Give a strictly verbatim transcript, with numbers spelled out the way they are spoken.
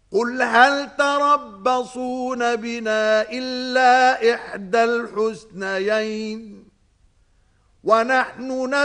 قل هل تربصون بنا إلا إحدى الحسنيين ونحن